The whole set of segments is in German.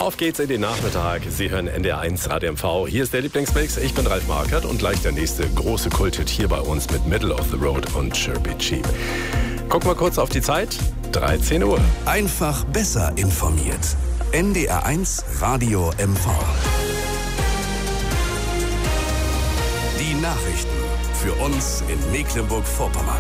Auf geht's in den Nachmittag. Sie hören NDR1 Radio MV. Hier ist der Lieblingsmix. Ich bin Ralf Markert und gleich der nächste große Kulthit hier bei uns mit Middle of the Road und Chirpy Cheap. Gucken wir kurz auf die Zeit. 13 Uhr. Einfach besser informiert. NDR1 Radio MV. Die Nachrichten für uns in Mecklenburg-Vorpommern.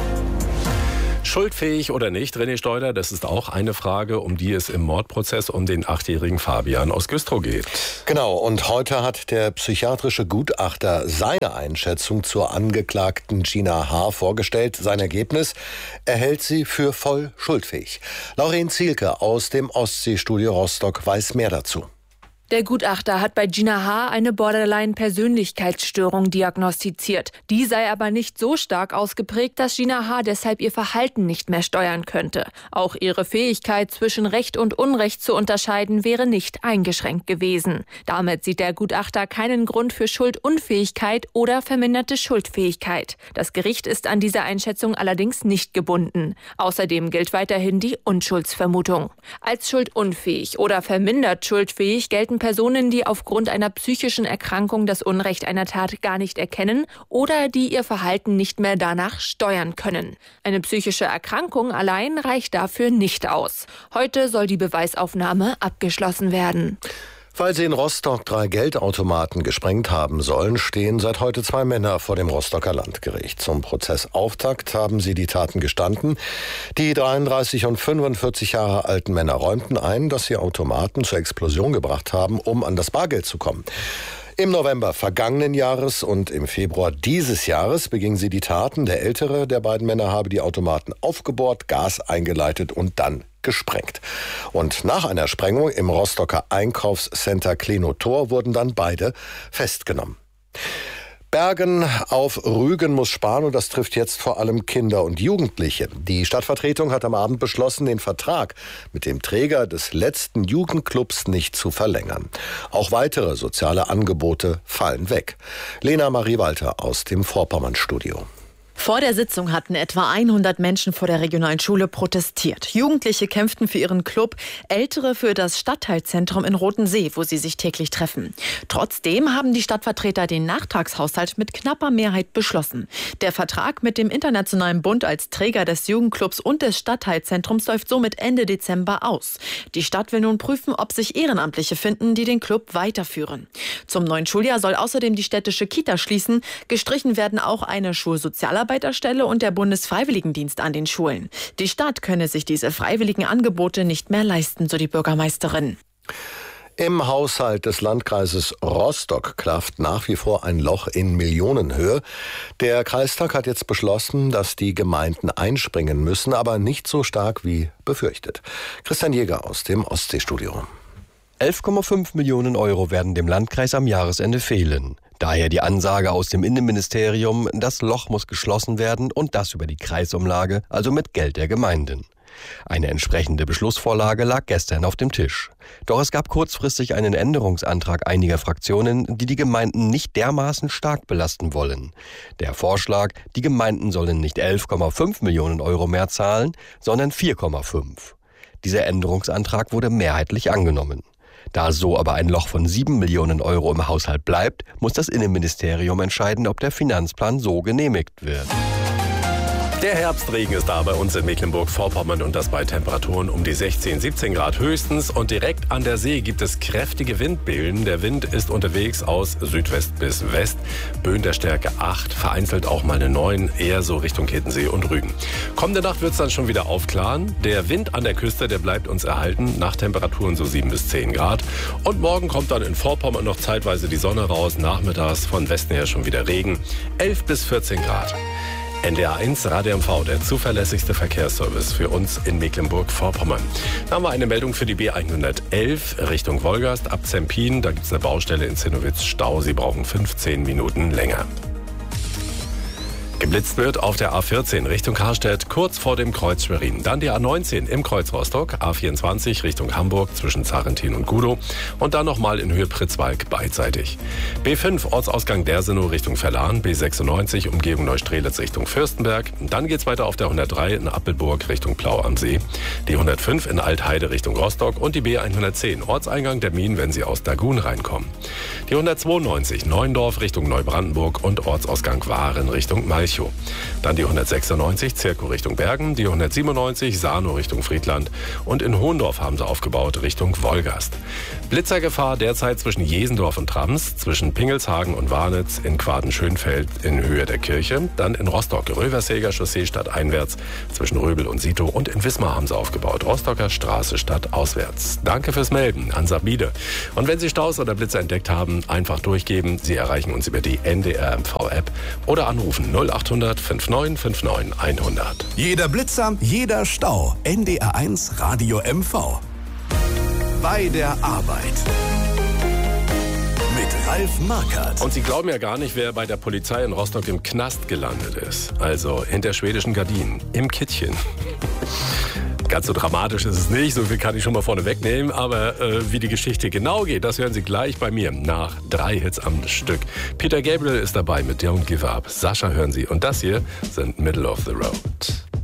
Schuldfähig oder nicht, René Steuder, das ist auch eine Frage, um die es im Mordprozess um den 8-jährigen Fabian aus Güstrow geht. Genau, und heute hat der psychiatrische Gutachter seine Einschätzung zur Angeklagten Gina H. vorgestellt. Sein Ergebnis: er hält sie für voll schuldfähig. Lauren Zielke aus dem Ostseestudio Rostock weiß mehr dazu. Der Gutachter hat bei Gina H. eine Borderline-Persönlichkeitsstörung diagnostiziert. Die sei aber nicht so stark ausgeprägt, dass Gina H. deshalb ihr Verhalten nicht mehr steuern könnte. Auch ihre Fähigkeit, zwischen Recht und Unrecht zu unterscheiden, wäre nicht eingeschränkt gewesen. Damit sieht der Gutachter keinen Grund für Schuldunfähigkeit oder verminderte Schuldfähigkeit. Das Gericht ist an dieser Einschätzung allerdings nicht gebunden. Außerdem gilt weiterhin die Unschuldsvermutung. Als schuldunfähig oder vermindert schuldfähig gelten Personen, die aufgrund einer psychischen Erkrankung das Unrecht einer Tat gar nicht erkennen oder die ihr Verhalten nicht mehr danach steuern können. Eine psychische Erkrankung allein reicht dafür nicht aus. Heute soll die Beweisaufnahme abgeschlossen werden. Weil sie in Rostock 3 Geldautomaten gesprengt haben sollen, stehen seit heute 2 Männer vor dem Rostocker Landgericht. Zum Prozessauftakt haben sie die Taten gestanden. Die 33 und 45 Jahre alten Männer räumten ein, dass sie Automaten zur Explosion gebracht haben, um an das Bargeld zu kommen. Im November vergangenen Jahres und im Februar dieses Jahres begingen sie die Taten. Der ältere der beiden Männer habe die Automaten aufgebohrt, Gas eingeleitet und dann gesprengt. Und nach einer Sprengung im Rostocker Einkaufscenter Klenow-Tor wurden dann beide festgenommen. Bergen auf Rügen muss sparen und das trifft jetzt vor allem Kinder und Jugendliche. Die Stadtvertretung hat am Abend beschlossen, den Vertrag mit dem Träger des letzten Jugendclubs nicht zu verlängern. Auch weitere soziale Angebote fallen weg. Lena Marie Walter aus dem Vorpommern-Studio. Vor der Sitzung hatten etwa 100 Menschen vor der regionalen Schule protestiert. Jugendliche kämpften für ihren Club, Ältere für das Stadtteilzentrum in Rotensee, wo sie sich täglich treffen. Trotzdem haben die Stadtvertreter den Nachtragshaushalt mit knapper Mehrheit beschlossen. Der Vertrag mit dem Internationalen Bund als Träger des Jugendclubs und des Stadtteilzentrums läuft somit Ende Dezember aus. Die Stadt will nun prüfen, ob sich Ehrenamtliche finden, die den Club weiterführen. Zum neuen Schuljahr soll außerdem die städtische Kita schließen. Gestrichen werden auch eine Schulsozialarbeiterstelle und der Bundesfreiwilligendienst an den Schulen. Die Stadt könne sich diese freiwilligen Angebote nicht mehr leisten, so die Bürgermeisterin. Im Haushalt des Landkreises Rostock klafft nach wie vor ein Loch in Millionenhöhe. Der Kreistag hat jetzt beschlossen, dass die Gemeinden einspringen müssen, aber nicht so stark wie befürchtet. Christian Jäger aus dem Ostseestudio. 11,5 Millionen Euro werden dem Landkreis am Jahresende fehlen. Daher die Ansage aus dem Innenministerium, das Loch muss geschlossen werden und das über die Kreisumlage, also mit Geld der Gemeinden. Eine entsprechende Beschlussvorlage lag gestern auf dem Tisch. Doch es gab kurzfristig einen Änderungsantrag einiger Fraktionen, die die Gemeinden nicht dermaßen stark belasten wollen. Der Vorschlag, die Gemeinden sollen nicht 11,5 Millionen Euro mehr zahlen, sondern 4,5. Dieser Änderungsantrag wurde mehrheitlich angenommen. Da so aber ein Loch von 7 Millionen Euro im Haushalt bleibt, muss das Innenministerium entscheiden, ob der Finanzplan so genehmigt wird. Der Herbstregen ist da bei uns in Mecklenburg-Vorpommern und das bei Temperaturen um die 16, 17 Grad höchstens. Und direkt an der See gibt es kräftige Windböen. Der Wind ist unterwegs aus Südwest bis West. Böen der Stärke 8, vereinzelt auch mal eine 9, eher so Richtung Hiddensee und Rügen. Kommende Nacht wird es dann schon wieder aufklaren. Der Wind an der Küste, der bleibt uns erhalten. Nachttemperaturen so 7 bis 10 Grad. Und morgen kommt dann in Vorpommern noch zeitweise die Sonne raus. Nachmittags von Westen her schon wieder Regen. 11 bis 14 Grad. NDR1 Radio MV, der zuverlässigste Verkehrsservice für uns in Mecklenburg-Vorpommern. Da haben wir eine Meldung für die B111 Richtung Wolgast ab Zempin. Da gibt es eine Baustelle in Zinnowitz, Stau. Sie brauchen 15 Minuten länger. Geblitzt wird auf der A14 Richtung Karstedt, kurz vor dem Kreuz Schwerin. Dann die A19 im Kreuz Rostock, A24 Richtung Hamburg zwischen Zarentin und Gudow und dann nochmal in Höhe Pritzwalk beidseitig. B5 Ortsausgang Dersenow Richtung Verlan, B96 Umgebung Neustrelitz Richtung Fürstenberg. Dann geht's weiter auf der 103 in Appelburg Richtung Plau am See, die 105 in Altheide Richtung Rostock und die B110 Ortseingang der Minen, wenn Sie aus Dagun reinkommen. Die 192 Neuendorf Richtung Neubrandenburg und Ortsausgang Waren Richtung Malchow. Dann die 196 Zirkow Richtung Bergen, die 197 Sarnow Richtung Friedland und in Hohendorf haben sie aufgebaut Richtung Wolgast. Blitzergefahr derzeit zwischen Jesendorf und Trams, zwischen Pingelshagen und Warnitz, in Quaden-Schönfeld in Höhe der Kirche, dann in Rostock Röversäger Chaussee stadteinwärts, zwischen Röbel und Sito und in Wismar haben sie aufgebaut Rostocker Straße stadtauswärts. Danke fürs Melden an Sabine. Und wenn Sie Staus oder Blitzer entdeckt haben, einfach durchgeben. Sie erreichen uns über die NDR MV-App oder anrufen 0800 5959 100. Jeder Blitzer, jeder Stau. NDR1 Radio MV. Bei der Arbeit. Mit Ralf Markert. Und Sie glauben ja gar nicht, wer bei der Polizei in Rostock im Knast gelandet ist. Also hinter schwedischen Gardinen, im Kittchen. Ganz so dramatisch ist es nicht, so viel kann ich schon mal vorne wegnehmen. Aber wie die Geschichte genau geht, das hören Sie gleich bei mir nach 3 Hits am Stück. Peter Gabriel ist dabei mit Don't Give Up. Sascha hören Sie und das hier sind Middle of the Road.